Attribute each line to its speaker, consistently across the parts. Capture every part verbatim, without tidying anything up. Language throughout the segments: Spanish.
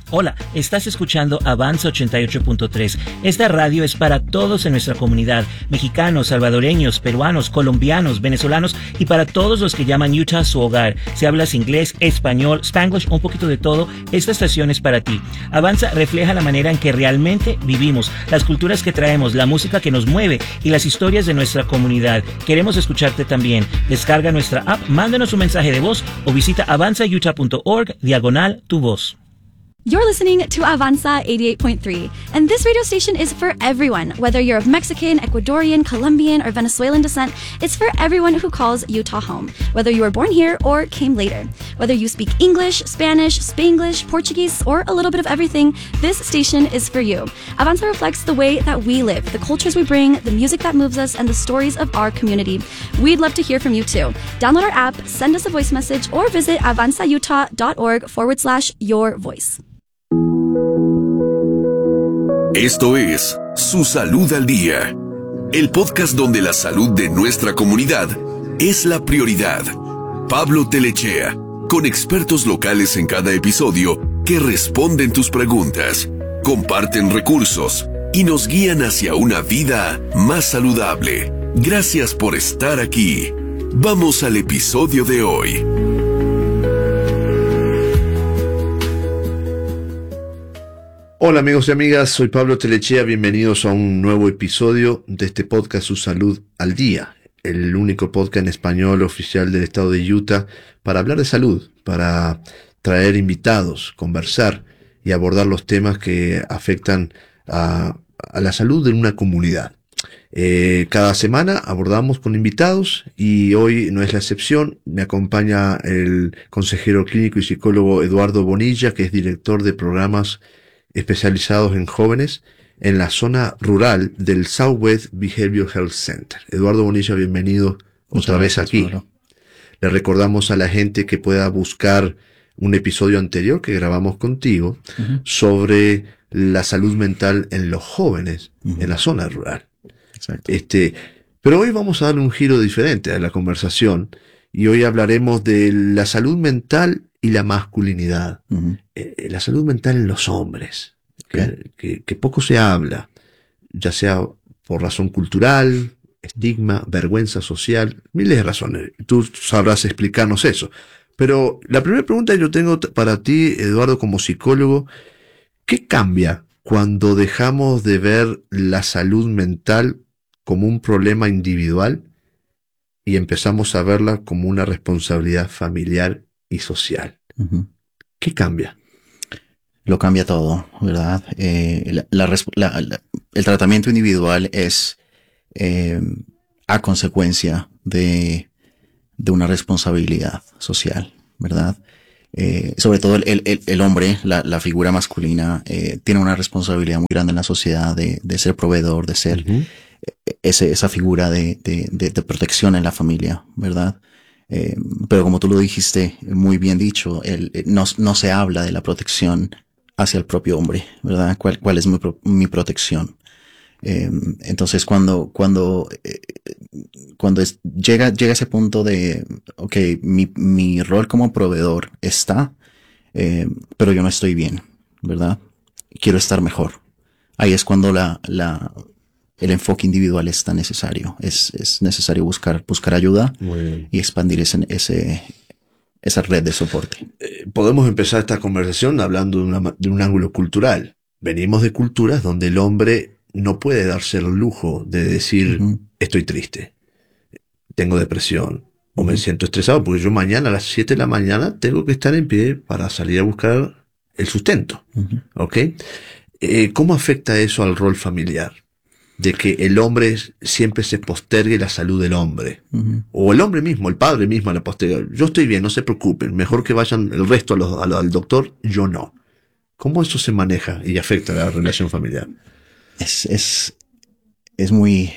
Speaker 1: Hola, estás escuchando Avanza ochenta y ocho punto tres. Esta radio es para todos en nuestra comunidad, mexicanos, salvadoreños, peruanos, colombianos, venezolanos y para todos los que llaman Utah su hogar. Si hablas inglés, español, Spanglish, un poquito de todo, esta estación es para ti. Avanza refleja la manera en que realmente vivimos, las culturas que traemos, la música que nos mueve y las historias de nuestra comunidad. Queremos escucharte también. Descarga nuestra app, mándanos un mensaje de voz o visita avanza utah punto org diagonal tu voz.
Speaker 2: You're listening to Avanza eighty-eight point three, and this radio station is for everyone. Whether you're of Mexican, Ecuadorian, Colombian, or Venezuelan descent, it's for everyone who calls Utah home, whether you were born here or came later. Whether you speak English, Spanish, Spanglish, Portuguese, or a little bit of everything, this station is for you. Avanza reflects the way that we live, the cultures we bring, the music that moves us, and the stories of our community. We'd love to hear from you too. Download our app, send us a voice message, or visit avanzautah.org forward slash your voice.
Speaker 3: Esto es Su Salud al Día, el podcast donde la salud de nuestra comunidad es la prioridad. Pablo Telechea, con expertos locales en cada episodio que responden tus preguntas, comparten recursos y nos guían hacia una vida más saludable. Gracias por estar aquí. Vamos al episodio de hoy.
Speaker 4: Hola amigos y amigas, soy Pablo Telechea, bienvenidos a un nuevo episodio de este podcast Su Salud al Día, el único podcast en español oficial del estado de Utah para hablar de salud, para traer invitados, conversar y abordar los temas que afectan a, a la salud de una comunidad. Eh, cada semana abordamos con invitados y hoy no es la excepción. Me acompaña el consejero clínico y psicólogo Eduardo Bonilla, que es director de programas especializados en jóvenes en la zona rural del Southwest Behavioral Health Center. Eduardo Bonilla, bienvenido
Speaker 5: Muchas
Speaker 4: otra vez
Speaker 5: gracias,
Speaker 4: aquí.
Speaker 5: Pablo.
Speaker 4: Le recordamos a la gente que pueda buscar un episodio anterior que grabamos contigo uh-huh. sobre la salud mental en los jóvenes uh-huh. en la zona rural.
Speaker 5: Exacto.
Speaker 4: Este, pero hoy vamos a darle un giro diferente a la conversación y hoy hablaremos de la salud mental y la masculinidad, uh-huh. eh, la salud mental en los hombres, okay. que, que, que poco se habla, ya sea por razón cultural, estigma, vergüenza social, miles de razones. Tú sabrás explicarnos eso. Pero la primera pregunta que yo tengo para ti, Eduardo, como psicólogo, ¿qué cambia cuando dejamos de ver la salud mental como un problema individual y empezamos a verla como una responsabilidad familiar y social?
Speaker 5: Uh-huh.
Speaker 4: ¿Qué cambia?
Speaker 5: Lo cambia todo, ¿verdad? Eh, la, la, la, la, el tratamiento individual es eh, a consecuencia de, de una responsabilidad social, ¿verdad? Eh, sobre todo el, el, el hombre, la, la figura masculina, eh, tiene una responsabilidad muy grande en la sociedad de, de ser proveedor, de ser uh-huh. ese, esa figura de, de, de, de protección en la familia, ¿verdad? Eh, pero como tú lo dijiste, muy bien dicho, el, el, no, no se habla de la protección hacia el propio hombre, ¿verdad? ¿Cuál, cuál es mi, mi protección? Eh, entonces cuando, cuando, eh, cuando es, llega, llega ese punto de, ok, mi, mi rol como proveedor está, eh, pero yo no estoy bien, ¿verdad? Quiero estar mejor. Ahí es cuando la, la, el enfoque individual es tan necesario. Es, es necesario buscar, buscar ayuda y expandir ese, ese, esa red de soporte.
Speaker 4: Eh, podemos empezar esta conversación hablando de, una, de un ángulo cultural. Venimos de culturas donde el hombre no puede darse el lujo de decir, uh-huh. estoy triste, tengo depresión, o uh-huh. me siento estresado, porque yo mañana a las siete de la mañana tengo que estar en pie para salir a buscar el sustento. Uh-huh. ¿Ok? Eh, ¿Cómo afecta eso al rol familiar? De que el hombre siempre se postergue la salud del hombre. Uh-huh. O el hombre mismo, el padre mismo la posterga. Yo estoy bien, no se preocupen. Mejor que vayan el resto a los, a los, al doctor, yo no. ¿Cómo eso se maneja y afecta a la relación familiar?
Speaker 5: Es, es, es muy,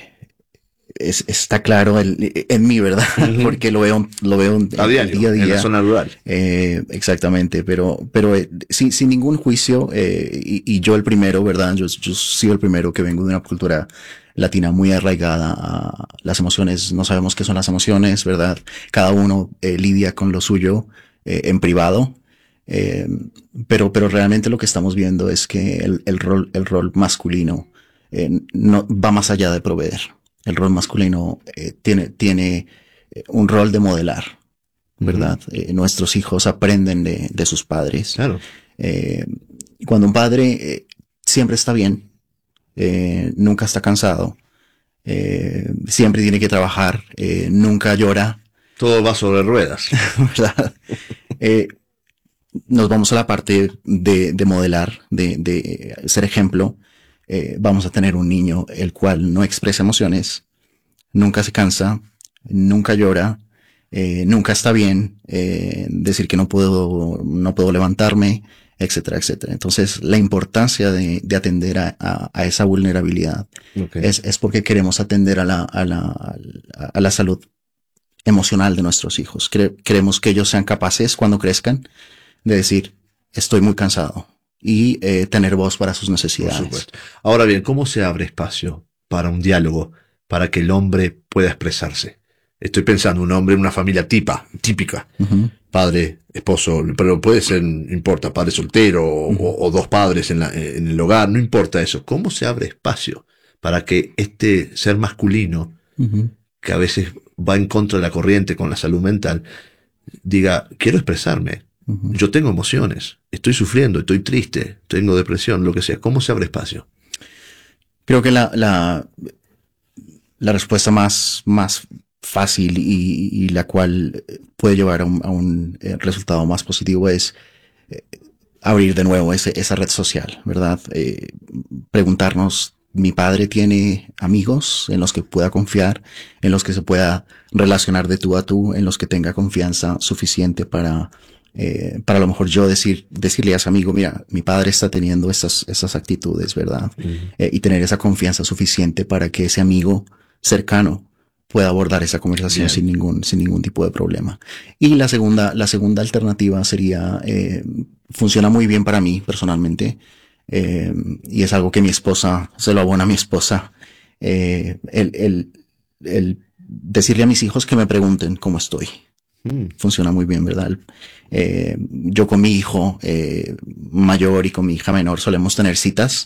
Speaker 5: es, está claro el, en mí, ¿verdad? Uh-huh. Porque lo veo, lo veo
Speaker 4: a diario,
Speaker 5: día a día.
Speaker 4: En la zona rural.
Speaker 5: Eh, exactamente, pero, pero eh, sin, sin ningún juicio, eh, y, y yo el primero, ¿verdad? Yo, yo soy el primero que vengo de una cultura latina muy arraigada a las emociones. No sabemos qué son las emociones, ¿verdad? Cada uno eh, lidia con lo suyo eh, en privado. Eh, pero, pero realmente lo que estamos viendo es que el, el rol, el rol masculino eh, no va más allá de proveer. El rol masculino eh, tiene, tiene un rol de modelar, ¿verdad? Uh-huh. Eh, nuestros hijos aprenden de, de sus padres.
Speaker 4: Claro.
Speaker 5: Eh, cuando un padre eh, siempre está bien, eh, nunca está cansado, eh, siempre tiene que trabajar, eh, nunca llora.
Speaker 4: Todo va sobre ruedas.
Speaker 5: ¿Verdad? eh, nos vamos a la parte de, de modelar, de, de ser ejemplo. Eh, vamos a tener un niño el cual no expresa emociones, nunca se cansa, nunca llora, eh, nunca está bien, eh, decir que no puedo, no puedo levantarme, etcétera, etcétera. Entonces, la importancia de, de atender a, a, a esa vulnerabilidad okay. es, es porque queremos atender a la, a la, a la salud emocional de nuestros hijos. Cre- queremos que ellos sean capaces, cuando crezcan, de decir, estoy muy cansado, y eh, tener voz para sus necesidades.
Speaker 4: Por supuesto. Ahora bien, ¿cómo se abre espacio para un diálogo, para que el hombre pueda expresarse? Estoy pensando, un hombre en una familia tipa, típica, uh-huh. padre, esposo, pero puede ser, no importa, padre soltero uh-huh. o, o dos padres en, la, en el hogar, no importa eso. ¿Cómo se abre espacio para que este ser masculino, uh-huh. que a veces va en contra de la corriente con la salud mental, diga, quiero expresarme? Yo tengo emociones, estoy sufriendo, estoy triste, tengo depresión, lo que sea. ¿Cómo se abre espacio?
Speaker 5: Creo que la, la, la respuesta más, más fácil y, y la cual puede llevar a un, a un resultado más positivo es eh, abrir de nuevo ese, esa red social, ¿verdad? Eh, preguntarnos, ¿mi padre tiene amigos en los que pueda confiar, en los que se pueda relacionar de tú a tú, en los que tenga confianza suficiente para... Eh, para a lo mejor yo decir, decirle a ese amigo, mira, mi padre está teniendo estas, estas actitudes, ¿verdad? Uh-huh. Eh, y tener esa confianza suficiente para que ese amigo cercano pueda abordar esa conversación sin ningún, sin ningún tipo de problema. Y la segunda, la segunda alternativa sería, eh, funciona muy bien para mí personalmente, eh, y es algo que mi esposa, se lo abona a mi esposa, eh, el, el, el decirle a mis hijos que me pregunten cómo estoy. Mm. Funciona muy bien, ¿verdad? Eh, yo con mi hijo eh, mayor y con mi hija menor solemos tener citas.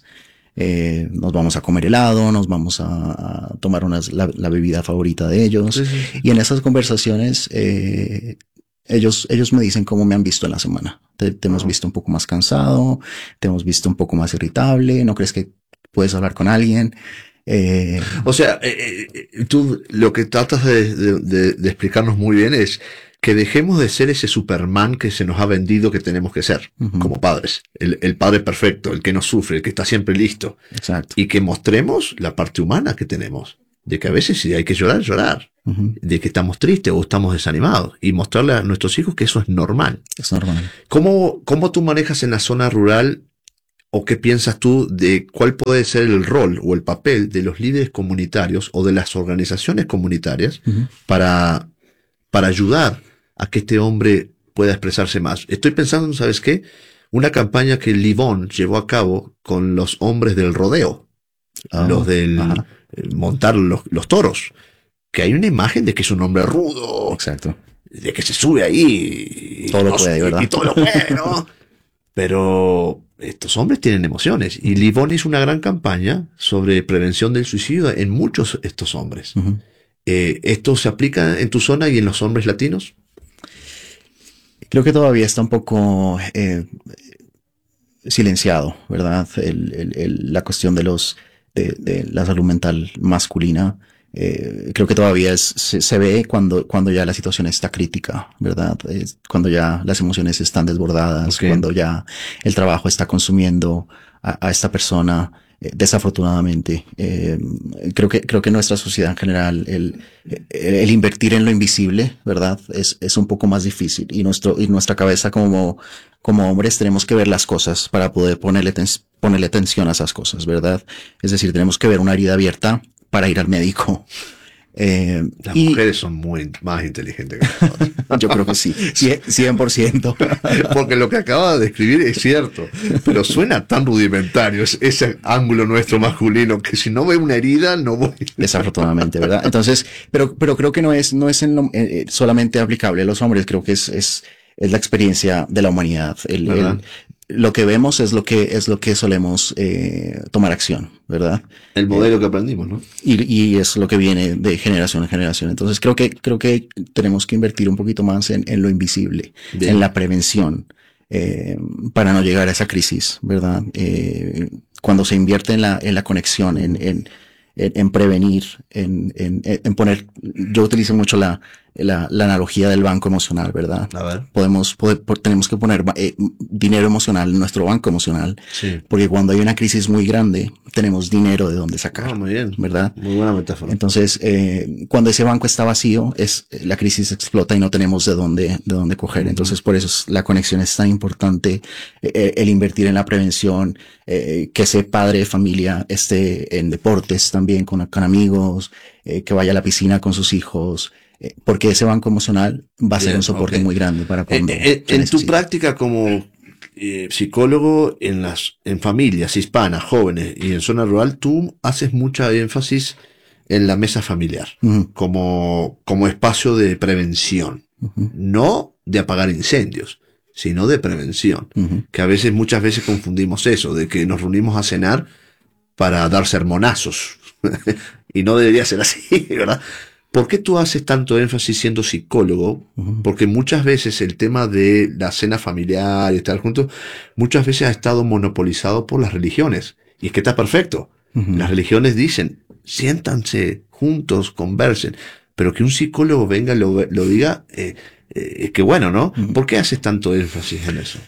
Speaker 5: Eh, nos vamos a comer helado, nos vamos a, a tomar unas, la, la bebida favorita de ellos. Sí, sí, sí. Y en esas conversaciones, eh, ellos, ellos me dicen cómo me han visto en la semana. Te, te hemos visto un poco más cansado, te hemos visto un poco más irritable, ¿no crees que puedes hablar con alguien?
Speaker 4: Eh, o sea, eh, eh, tú lo que tratas de, de, de, de explicarnos muy bien es que dejemos de ser ese Superman que se nos ha vendido que tenemos que ser, uh-huh. como padres. El, el padre perfecto, el que no sufre, el que está siempre listo.
Speaker 5: Exacto.
Speaker 4: Y que mostremos la parte humana que tenemos. De que a veces si hay que llorar, llorar. Uh-huh. De que estamos tristes o estamos desanimados. Y mostrarle a nuestros hijos que eso es normal.
Speaker 5: Es normal.
Speaker 4: ¿Cómo, cómo tú manejas en la zona rural? ¿O qué piensas tú de cuál puede ser el rol o el papel de los líderes comunitarios o de las organizaciones comunitarias uh-huh. para, para ayudar a que este hombre pueda expresarse más? Estoy pensando, ¿sabes qué? Una campaña que Livón llevó a cabo con los hombres del rodeo, oh, los del ajá. montar los, los toros, que hay una imagen de que es un hombre rudo,
Speaker 5: exacto,
Speaker 4: de que se sube ahí y
Speaker 5: todo lo puede, ¿verdad?
Speaker 4: Y todo lo puede, ¿no? Pero estos hombres tienen emociones y Livón hizo una gran campaña sobre prevención del suicidio en muchos de estos hombres. Uh-huh. Eh, ¿Esto se aplica en tu zona y en los hombres latinos?
Speaker 5: Creo que todavía está un poco eh, silenciado, ¿verdad? El, el, el, la cuestión de los de, de la salud mental masculina. Eh, creo que todavía es, se, se ve cuando, cuando ya la situación está crítica, ¿verdad? Es cuando ya las emociones están desbordadas, okay. cuando ya el trabajo está consumiendo a, a esta persona. Eh, desafortunadamente, eh, creo que, creo que nuestra sociedad en general, el, el, el invertir en lo invisible, ¿verdad? Es, es un poco más difícil y nuestro, y nuestra cabeza como, como hombres tenemos que ver las cosas para poder ponerle, ten, ponerle atención a esas cosas, ¿verdad? Es decir, tenemos que ver una herida abierta para ir al médico. Eh,
Speaker 4: Las
Speaker 5: y,
Speaker 4: mujeres son muy más inteligentes que nosotros.
Speaker 5: Yo creo que sí, cien por ciento.
Speaker 4: Porque lo que acaba de describir es cierto, pero suena tan rudimentario ese ángulo nuestro masculino que si no veo una herida no voy.
Speaker 5: Desafortunadamente, ¿verdad? Entonces, pero pero creo que no es no es en lo, eh, solamente aplicable a los hombres. Creo que es es es la experiencia de la humanidad. El, el, lo que vemos es lo que es lo que solemos eh, tomar acción, ¿verdad?
Speaker 4: El modelo
Speaker 5: eh,
Speaker 4: que aprendimos, ¿no?
Speaker 5: Y, y es lo que viene de generación en generación. Entonces creo que creo que tenemos que invertir un poquito más en, en lo invisible, Bien. en la prevención, eh, para no llegar a esa crisis, ¿verdad? Eh, cuando se invierte en la en la conexión, en en en, en prevenir, en, en en poner. Yo utilizo mucho la La, la analogía del banco emocional, ¿verdad?
Speaker 4: A ver.
Speaker 5: Podemos, poder, tenemos que poner eh, dinero emocional en nuestro banco emocional,
Speaker 4: sí.
Speaker 5: porque cuando hay una crisis muy grande, tenemos dinero de donde sacar.
Speaker 4: Ah, muy bien.
Speaker 5: ¿Verdad?
Speaker 4: Muy buena metáfora.
Speaker 5: Entonces, eh, cuando ese banco está vacío, es, la crisis explota y no tenemos de dónde, de dónde coger. Uh-huh. Entonces, por eso es, la conexión es tan importante, eh, el invertir en la prevención, eh, que ese padre de familia esté en deportes también con, con amigos, eh, que vaya a la piscina con sus hijos, porque ese banco emocional va a ser Bien, un soporte okay. muy grande para cuando
Speaker 4: eh, eh, en tu práctica como eh, psicólogo en las en familias hispanas, jóvenes y en zona rural, tú haces mucha énfasis en la mesa familiar uh-huh. como como espacio de prevención, uh-huh. no de apagar incendios, sino de prevención, uh-huh. que a veces muchas veces confundimos eso, de que nos reunimos a cenar para dar sermonazos y no debería ser así, ¿verdad? ¿Por qué tú haces tanto énfasis siendo psicólogo? Uh-huh. Porque muchas veces el tema de la cena familiar y estar juntos, muchas veces ha estado monopolizado por las religiones. Y es que está perfecto. Uh-huh. Las religiones dicen, siéntanse juntos, conversen. Pero que un psicólogo venga y lo, lo diga, eh, eh, que bueno, ¿no? Uh-huh. ¿Por qué haces tanto énfasis en eso?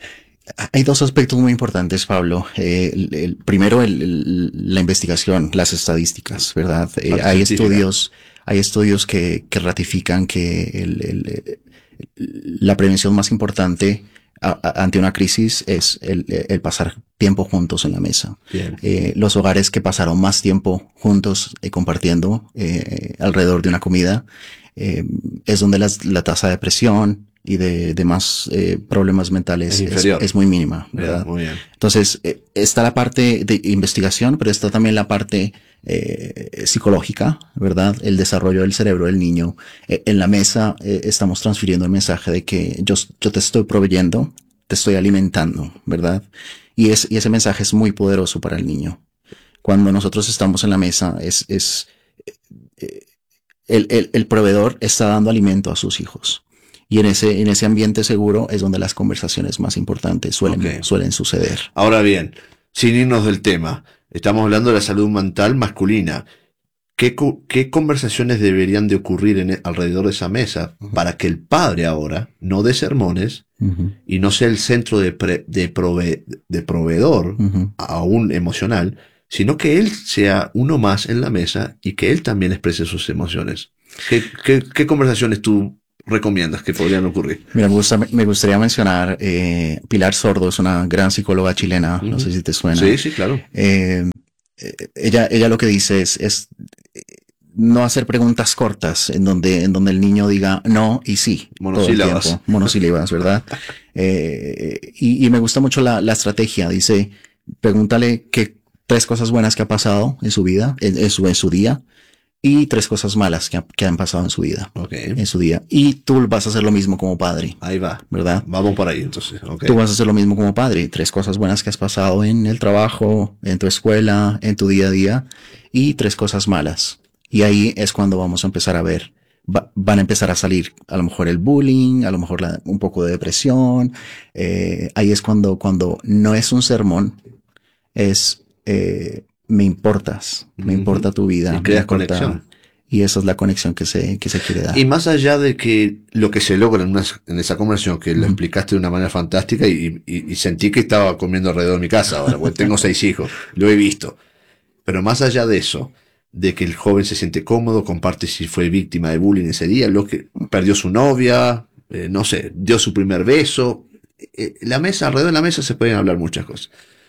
Speaker 5: Hay dos aspectos muy importantes, Pablo. Eh, el, el, primero, el, el, la investigación, las estadísticas, ¿verdad? Eh, hay estudios... Hay estudios que, que ratifican que el, el, el, la prevención más importante a, a, ante una crisis es el, el pasar tiempo juntos en la mesa. Eh, los hogares que pasaron más tiempo juntos eh, compartiendo eh, alrededor de una comida eh, es donde las, la tasa de depresión y de, de más eh, problemas mentales es, es, es muy mínima, ¿verdad?
Speaker 4: Bien, muy bien.
Speaker 5: Entonces, eh, está la parte de investigación, pero está también la parte eh, psicológica, ¿verdad? El desarrollo del cerebro del niño. Eh, en la mesa eh, estamos transfiriendo el mensaje de que yo, yo te estoy proveyendo, te estoy alimentando, ¿verdad? Y, es, y ese mensaje es muy poderoso para el niño. Cuando nosotros estamos en la mesa, es, es eh, el, el, el proveedor está dando alimento a sus hijos. Y en ese, en ese ambiente seguro es donde las conversaciones más importantes suelen, okay. suelen suceder.
Speaker 4: Ahora bien, sin irnos del tema, estamos hablando de la salud mental masculina. ¿Qué, qué conversaciones deberían de ocurrir en, alrededor de esa mesa uh-huh. para que el padre ahora no dé sermones uh-huh. y no sea el centro de, pre, de, prove, de proveedor uh-huh. aún emocional, sino que él sea uno más en la mesa y que él también exprese sus emociones? ¿Qué, qué, qué conversaciones tú recomiendas que podrían ocurrir?
Speaker 5: Mira, me, gusta, me gustaría mencionar eh, Pilar Sordo, es una gran psicóloga chilena, uh-huh. no sé si te suena.
Speaker 4: Sí, sí, claro.
Speaker 5: Eh, ella, ella lo que dice es, es no hacer preguntas cortas en donde, en donde el niño diga no y sí.
Speaker 4: Monosílabas.
Speaker 5: Monosílabas, ¿verdad? eh, y, y me gusta mucho la, la estrategia. Dice, pregúntale qué tres cosas buenas que ha pasado en su vida, en, en su, en su día. Y tres cosas malas que, ha, que han pasado en su vida.
Speaker 4: Okay.
Speaker 5: En su día. Y tú vas a hacer lo mismo como padre.
Speaker 4: Ahí va.
Speaker 5: ¿Verdad?
Speaker 4: Vamos por ahí entonces. Okay.
Speaker 5: Tú vas a hacer lo mismo como padre. Tres cosas buenas que has pasado en el trabajo, en tu escuela, en tu día a día. Y tres cosas malas. Y ahí es cuando vamos a empezar a ver. Va, van a empezar a salir a lo mejor el bullying, a lo mejor la, un poco de depresión. Eh, ahí es cuando, cuando no es un sermón, es... Eh, me importas, me uh-huh. importa tu vida.
Speaker 4: Y creas conexión.
Speaker 5: Y esa es la conexión que se, que se quiere dar.
Speaker 4: Y más allá de que lo que se logra en, una, en esa conversación, que uh-huh. lo explicaste de una manera fantástica y, y, y sentí que estaba comiendo alrededor de mi casa ahora, porque tengo seis hijos, lo he visto. Pero más allá de eso, de que el joven se siente cómodo, comparte si fue víctima de bullying ese día, lo que perdió su novia, eh, no sé, dio su primer beso. Eh, la mesa, alrededor de la mesa se pueden hablar muchas cosas.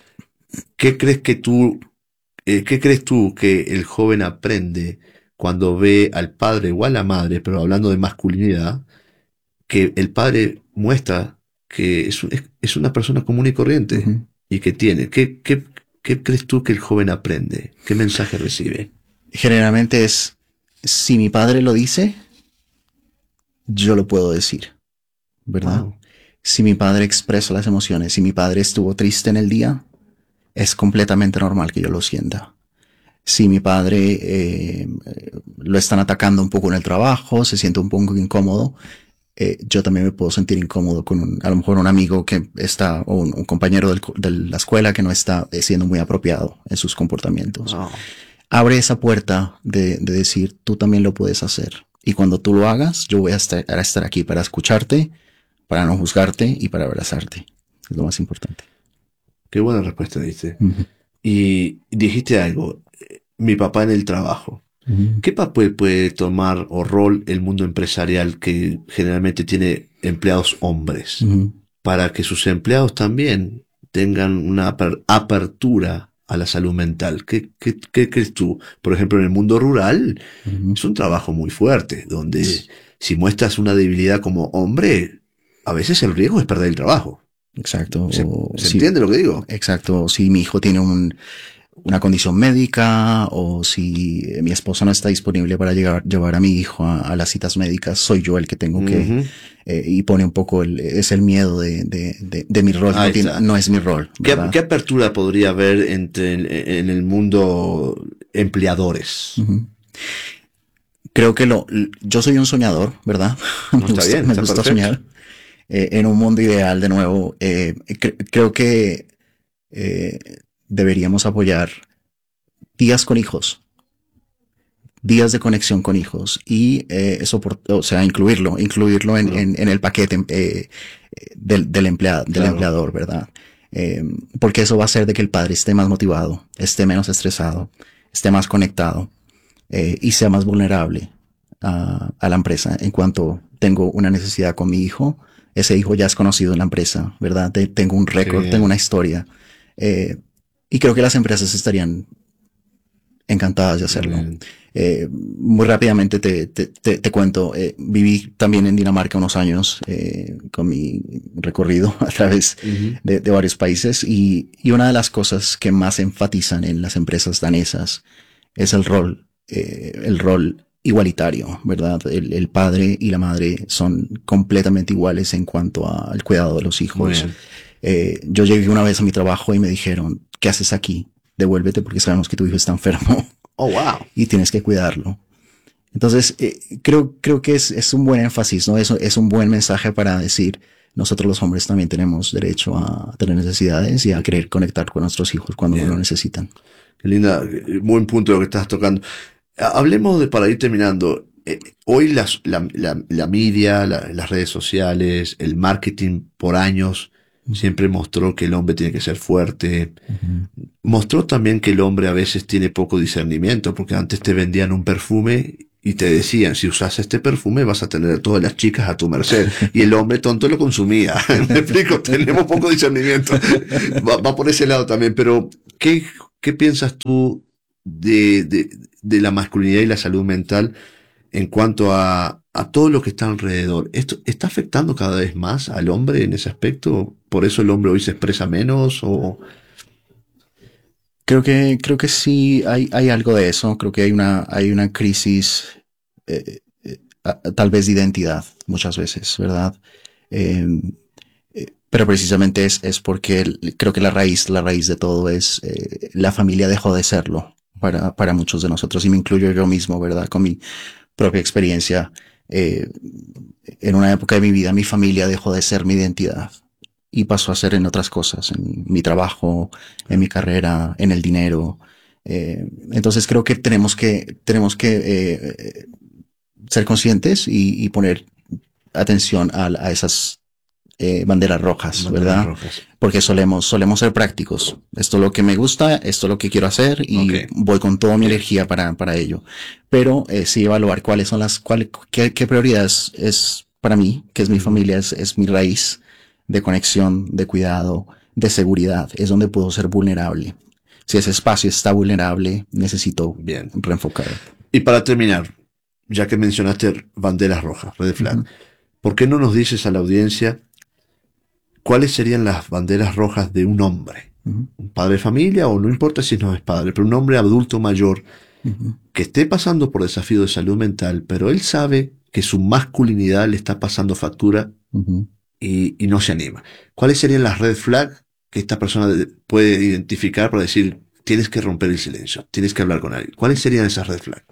Speaker 4: ¿Qué crees que tú... Eh, ¿Qué crees tú que el joven aprende cuando ve al padre o a la madre, pero hablando de masculinidad, que el padre muestra que es, es, es una persona común y corriente uh-huh. y que tiene? ¿Qué, qué, ¿Qué crees tú que el joven aprende? ¿Qué mensaje recibe?
Speaker 5: Generalmente es, si mi padre lo dice, yo lo puedo decir. ¿verdad?
Speaker 4: Wow.
Speaker 5: Si mi padre expresa las emociones, si mi padre estuvo triste en el día, es completamente normal que yo lo sienta. Si mi padre eh, lo están atacando un poco en el trabajo, se siente un poco incómodo, eh, yo también me puedo sentir incómodo con un, a lo mejor un amigo que está, o un, un compañero del, de la escuela que no está siendo muy apropiado en sus comportamientos.
Speaker 4: Wow.
Speaker 5: Abre esa puerta de, de decir, tú también lo puedes hacer. Y cuando tú lo hagas, yo voy a estar, a estar aquí para escucharte, para no juzgarte y para abrazarte. Es lo más importante.
Speaker 4: Qué buena respuesta diste.
Speaker 5: Uh-huh.
Speaker 4: Y dijiste algo, mi papá en el trabajo.
Speaker 5: Uh-huh.
Speaker 4: ¿Qué papel puede tomar o rol el mundo empresarial que generalmente tiene empleados hombres
Speaker 5: Uh-huh.
Speaker 4: para que sus empleados también tengan una aper- apertura a la salud mental? ¿Qué, qué, qué crees tú? Por ejemplo, en el mundo rural
Speaker 5: Uh-huh.
Speaker 4: es un trabajo muy fuerte, donde si muestras una debilidad como hombre, a veces el riesgo es perder el trabajo.
Speaker 5: Exacto.
Speaker 4: ¿Se,
Speaker 5: O
Speaker 4: ¿se
Speaker 5: si-
Speaker 4: entiende lo que digo?
Speaker 5: Exacto. Si mi hijo tiene un, una condición médica o si mi esposa no está disponible para llegar, llevar a mi hijo a, a las citas médicas, soy yo el que tengo que,
Speaker 4: Ujú.
Speaker 5: eh, y pone un poco el, es el miedo de, de, de, de mi rol.
Speaker 4: Ahí
Speaker 5: No, tiene-
Speaker 4: está.
Speaker 5: no es mi rol.
Speaker 4: ¿Qué,
Speaker 5: ¿verdad?
Speaker 4: qué apertura podría haber entre el- en el mundo empleadores?
Speaker 5: Ujú. Creo que lo, yo soy un soñador, ¿verdad?
Speaker 4: No,
Speaker 5: me
Speaker 4: está
Speaker 5: gusta,
Speaker 4: bien,
Speaker 5: me
Speaker 4: está
Speaker 5: gusta
Speaker 4: perfecto.
Speaker 5: soñar. Eh, en un mundo ideal, de nuevo, eh, cre- creo que eh, deberíamos apoyar días con hijos, días de conexión con hijos y eh, eso, por, o sea, incluirlo, incluirlo en,
Speaker 4: Claro.
Speaker 5: en, en el paquete eh, del, del, empleado, del
Speaker 4: Claro.
Speaker 5: empleador, ¿verdad? Eh, porque eso va a hacer de que el padre esté más motivado, esté menos estresado, esté más conectado eh, y sea más vulnerable a, a la empresa. En cuanto tengo una necesidad con mi hijo, ese hijo ya es conocido en la empresa, ¿verdad? Te- tengo un récord,
Speaker 4: bien.
Speaker 5: tengo una historia. Eh, y creo que las empresas estarían encantadas de hacerlo.
Speaker 4: Bien.
Speaker 5: Eh, muy rápidamente te, te, te, te cuento, eh, viví también en Dinamarca unos años eh, con mi recorrido a través
Speaker 4: Ujú.
Speaker 5: de, de varios países y, y una de las cosas que más enfatizan en las empresas danesas es el rol, eh, el rol igualitario, ¿verdad? El, el padre y la madre son completamente iguales en cuanto a- al cuidado de los
Speaker 4: Muy
Speaker 5: hijos.
Speaker 4: bien.
Speaker 5: Eh, yo llegué una vez a mi trabajo y me dijeron, ¿qué haces aquí? Devuélvete porque sabemos que tu hijo está enfermo
Speaker 4: Oh, wow.
Speaker 5: y tienes que cuidarlo. Entonces, eh, creo, creo que es, es un buen énfasis, ¿no? Es, es un buen mensaje para decir, nosotros los hombres también tenemos derecho a tener necesidades y a querer conectar con nuestros hijos cuando
Speaker 4: Bien.
Speaker 5: lo necesitan.
Speaker 4: Qué linda, eh, buen punto lo que estás tocando. Ha- Hablemos de, para ir terminando, eh, hoy las, la, la, la media, la- las redes sociales, el marketing por años siempre mostró que el hombre tiene que ser fuerte.
Speaker 5: Uh-huh.
Speaker 4: Mostró también que el hombre a veces tiene poco discernimiento, porque antes te vendían un perfume y te decían, si usas este perfume vas a tener a todas las chicas a tu merced. Y el hombre tonto lo consumía. Me explico, tenemos poco discernimiento. Va, va por ese lado también, pero ¿qué, qué piensas tú de, de, de la masculinidad y la salud mental en cuanto a, a todo lo que está alrededor? ¿Esto está afectando cada vez más al hombre en ese aspecto? ¿Por eso el hombre hoy se expresa menos? ¿O
Speaker 5: Creo que, creo que sí hay, hay algo de eso. Creo que hay una, hay una crisis, eh, eh, a- tal vez de identidad, muchas veces, ¿verdad? Eh, eh, pero precisamente es, es porque el- creo que la raíz, la raíz de todo es, eh, la familia dejó de serlo para, para muchos de nosotros, y me incluyo yo mismo, ¿verdad? Con mi propia experiencia. Eh, en una época de mi vida, mi familia dejó de ser mi identidad y pasó a ser en otras cosas, en mi trabajo, en mi carrera, en el dinero. Eh, entonces creo que tenemos que, tenemos que eh, eh, ser conscientes y, y poner atención a, a esas eh, banderas rojas,
Speaker 4: banderas
Speaker 5: ¿verdad?
Speaker 4: rojas?
Speaker 5: Porque solemos, solemos ser prácticos. Esto es lo que me gusta, esto es lo que quiero hacer y
Speaker 4: Ok.
Speaker 5: voy con toda mi energía para, para ello. Pero eh, sí evaluar cuáles son las, cuál, qué, qué prioridades es para mí, que es mi familia, es, es mi raíz de conexión, de cuidado, de seguridad. Es donde puedo ser vulnerable. Si ese espacio está vulnerable, necesito
Speaker 4: Bien.
Speaker 5: reenfocar.
Speaker 4: Y para terminar, ya que mencionaste banderas rojas, red flag,
Speaker 5: Ujú.
Speaker 4: ¿por qué no nos dices a la audiencia cuáles serían las banderas rojas de un hombre?
Speaker 5: Ujú.
Speaker 4: Un padre de familia, o no importa si no es padre, pero un hombre adulto mayor
Speaker 5: Ujú.
Speaker 4: que esté pasando por desafío de salud mental, pero él sabe que su masculinidad le está pasando factura
Speaker 5: Ujú.
Speaker 4: y, y no se anima. ¿Cuáles serían las red flags que esta persona puede identificar para decir, tienes que romper el silencio, tienes que hablar con alguien? ¿Cuáles serían esas red flags?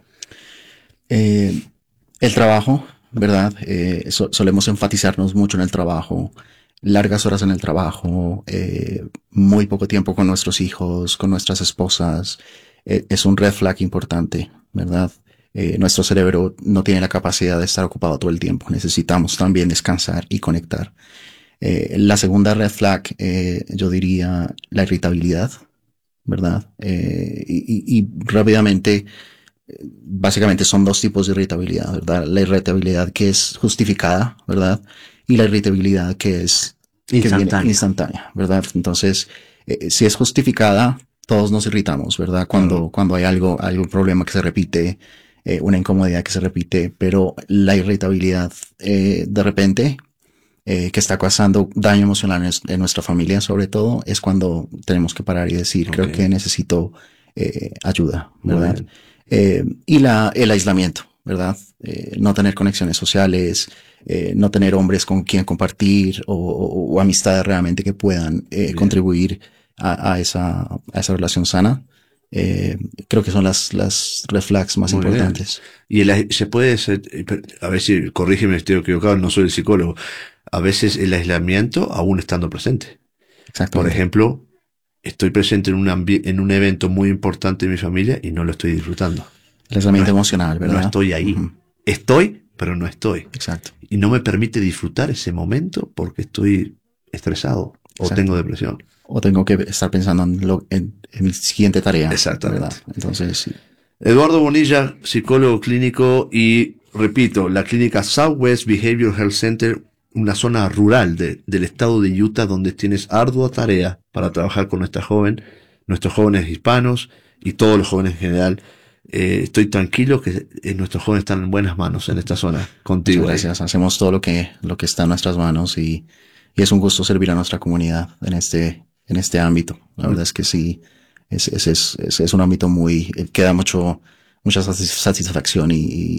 Speaker 5: Eh, el trabajo, ¿verdad? Eh, so- solemos enfatizarnos mucho en el trabajo, largas horas en el trabajo, eh, muy poco tiempo con nuestros hijos, con nuestras esposas. Eh, es un red flag importante, ¿verdad? Eh, nuestro cerebro no tiene la capacidad de estar ocupado todo el tiempo. Necesitamos también descansar y conectar. Eh, la segunda red flag, eh, yo diría la irritabilidad, ¿verdad? Eh, y, y- y rápidamente, básicamente son dos tipos de irritabilidad, ¿verdad? La irritabilidad que es justificada, ¿verdad? Y la irritabilidad que es que viene
Speaker 4: Instantánea.
Speaker 5: instantánea, ¿verdad? Entonces, eh, si es justificada, todos nos irritamos, ¿verdad? Cuando,
Speaker 4: Claro.
Speaker 5: cuando hay algo, algún problema que se repite, eh, una incomodidad que se repite, pero la irritabilidad, eh, de repente, eh, que está causando daño emocional en, en nuestra familia, sobre todo, es cuando tenemos que parar y decir,
Speaker 4: Ok.
Speaker 5: creo que necesito eh, ayuda,
Speaker 4: Muy
Speaker 5: ¿verdad?
Speaker 4: bien.
Speaker 5: Eh, y la, el aislamiento, ¿verdad? Eh, no tener conexiones sociales, eh, no tener hombres con quien compartir o, o- o amistades realmente que puedan eh,
Speaker 4: Bien.
Speaker 5: contribuir a, a esa, a esa relación sana. Eh, creo que son las, las red flags más
Speaker 4: Muy bien.
Speaker 5: importantes.
Speaker 4: Y el ai- se puede ser, a ver si, corrígeme si estoy equivocado, no soy el psicólogo. A veces el aislamiento aún estando presente. Por
Speaker 5: Exactamente.
Speaker 4: ejemplo, estoy presente en un, ambi- en un evento muy importante de mi familia y no lo estoy disfrutando.
Speaker 5: El aislamiento
Speaker 4: no,
Speaker 5: emocional, ¿verdad?
Speaker 4: No estoy ahí.
Speaker 5: Ujú.
Speaker 4: Estoy, pero no estoy.
Speaker 5: Exacto.
Speaker 4: Y no me permite disfrutar ese momento porque estoy estresado o
Speaker 5: Exacto.
Speaker 4: tengo depresión.
Speaker 5: O tengo que estar pensando en, lo, en, en mi siguiente tarea.
Speaker 4: Exactamente.
Speaker 5: ¿verdad? Entonces, sí.
Speaker 4: Eduardo Bonilla, psicólogo clínico y, repito, la clínica Southwest Behavioral Health Center, una zona rural de, del estado de Utah donde tienes ardua tarea para trabajar con nuestra joven, nuestros jóvenes hispanos y todos los jóvenes en general. Eh, estoy tranquilo que eh, nuestros jóvenes están en buenas manos en esta zona contigo.
Speaker 5: Muchas
Speaker 4: ahí.
Speaker 5: gracias. Hacemos todo lo que, lo que está en nuestras manos y, y es un gusto servir a nuestra comunidad en este, en este ámbito. La verdad es que sí, es, es, es, es, es un ámbito muy, eh, que da mucho, mucha satis- satisfacción y,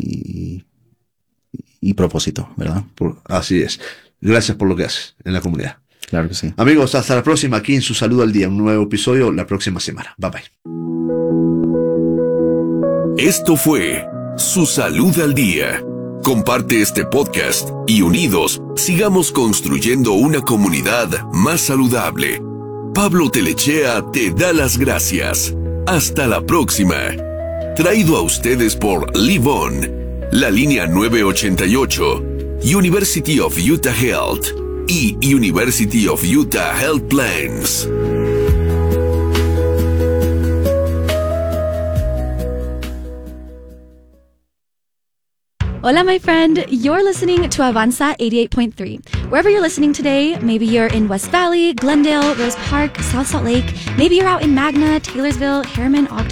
Speaker 5: y, y propósito, ¿verdad?
Speaker 4: Por- así es. Gracias por lo que haces en la comunidad.
Speaker 5: Claro que sí.
Speaker 4: Amigos, hasta la próxima aquí en Su Salud al Día, un nuevo episodio la próxima semana. Bye bye.
Speaker 3: Esto fue Su Salud al Día. Comparte este podcast y unidos sigamos construyendo una comunidad más saludable. Pablo Telechea te da las gracias. Hasta la próxima. Traído a ustedes por Live On, la línea nueve ochenta y ocho, University of Utah Health y University of Utah Health Plans.
Speaker 2: Hola, my friend. You're listening to Avanza eighty-eight point three. Wherever you're listening today, maybe you're in West Valley, Glendale, Rose Park, South Salt Lake, maybe you're out in Magna, Taylorsville, Harriman, Ogden,